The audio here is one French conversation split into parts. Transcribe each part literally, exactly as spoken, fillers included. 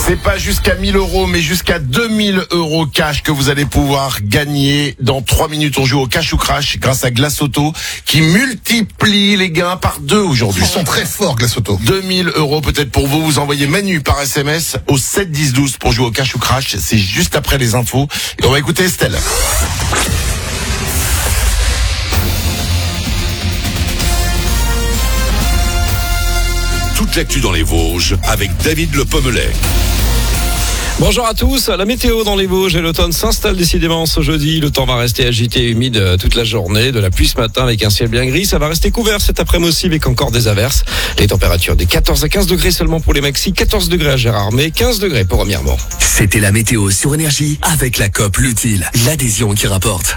C'est pas jusqu'à mille euros, mais jusqu'à deux mille euros cash que vous allez pouvoir gagner. Dans trois minutes, on joue au cash ou crash grâce à Glace Auto qui multiplie les gains par deux aujourd'hui. Ils sont très forts, Glace Auto. deux mille euros peut-être pour vous. Vous envoyez Manu par S M S au sept dix douze pour jouer au cash ou crash. C'est juste après les infos. Et on va écouter Estelle. Toute l'actu dans les Vosges avec David Le Pommelet. Bonjour à tous, la météo dans les Vosges et l'automne s'installe décidément ce jeudi. Le temps va rester agité et humide toute la journée, de la pluie ce matin avec un ciel bien gris. Ça va rester couvert cet après-midi aussi avec encore des averses. Les températures de quatorze à quinze degrés seulement pour les maxis, quatorze degrés à Gérardmer, quinze degrés pour Remiremont. C'était la météo sur Énergie avec la COP L'Utile, l'adhésion qui rapporte.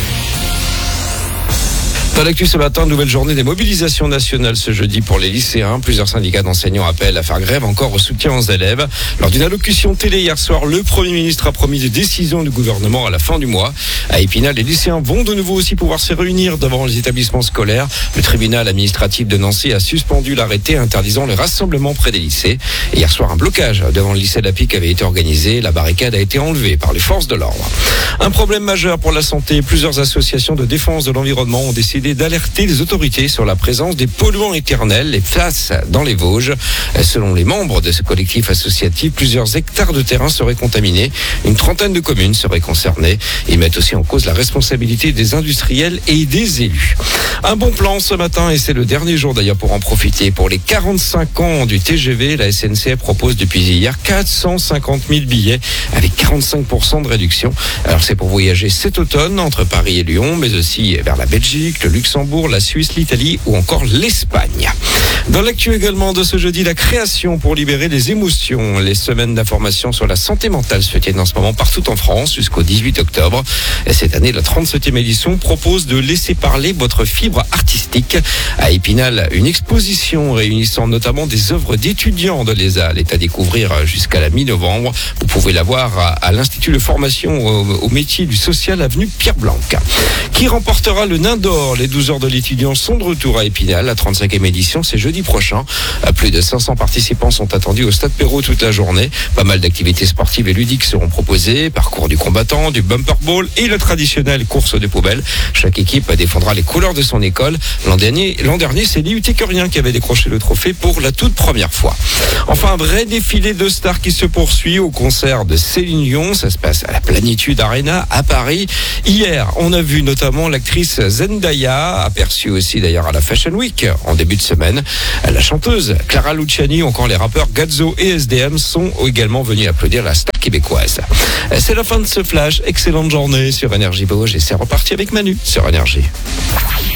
Dans l'actu ce matin, nouvelle journée des mobilisations nationales ce jeudi pour les lycéens. Plusieurs syndicats d'enseignants appellent à faire grève encore au soutien aux élèves. Lors d'une allocution télé hier soir, le Premier ministre a promis des décisions du gouvernement à la fin du mois. À Épinal, les lycéens vont de nouveau aussi pouvoir se réunir devant les établissements scolaires. Le tribunal administratif de Nancy a suspendu l'arrêté interdisant les rassemblements près des lycées. Et hier soir, un blocage devant le lycée d'Apic avait été organisé. La barricade a été enlevée par les forces de l'ordre. Un problème majeur pour la santé. Plusieurs associations de défense de l'environnement ont décidé d'alerter les autorités sur la présence des polluants éternels, les P F A S, dans les Vosges. Selon les membres de ce collectif associatif, plusieurs hectares de terrain seraient contaminés. Une trentaine de communes seraient concernées. Ils mettent aussi en cause la responsabilité des industriels et des élus. Un bon plan ce matin, et c'est le dernier jour d'ailleurs pour en profiter. Pour les quarante-cinq ans du T G V, la S N C F propose depuis hier quatre cent cinquante mille billets avec quarante-cinq pour cent de réduction. Alors c'est pour voyager cet automne entre Paris et Lyon, mais aussi vers la Belgique, le Luxembourg, la Suisse, l'Italie ou encore l'Espagne. Dans l'actu également de ce jeudi, la création pour libérer les émotions. Les semaines d'information sur la santé mentale se tiennent en ce moment partout en France jusqu'au dix-huit octobre. Et cette année, la trente-septième édition propose de laisser parler votre fibre artistique. À Épinal, une exposition réunissant notamment des œuvres d'étudiants de l'E S A est à découvrir jusqu'à la mi-novembre. Vous pouvez la voir à l'Institut de formation au métier du social avenue Pierre-Blanc. Qui remportera le Nain d'Or? Les douze heures de l'étudiant sont de retour à Épinal. La trente-cinquième édition, c'est jeudi prochain. Plus de cinq cents participants sont attendus au Stade Perrault toute la journée. Pas mal d'activités sportives et ludiques seront proposées. Parcours du combattant, du bumper ball et la traditionnelle course de poubelle. Chaque équipe défendra les couleurs de son école. L'an dernier, l'an dernier c'est l'I U T Curien qui avait décroché le trophée pour la toute première fois. Enfin, un vrai défilé de stars qui se poursuit au concert de Céline Dion. Ça se passe à la Plenitude Arena à Paris. Hier, on a vu notamment l'actrice Zendaya, aperçue aussi d'ailleurs à la Fashion Week en début de semaine. La chanteuse Clara Luciani, encore les rappeurs Gazzo et S D M sont également venus applaudir la star québécoise. C'est la fin de ce flash. Excellente journée sur Énergie Vosges et c'est reparti avec Manu sur Énergie.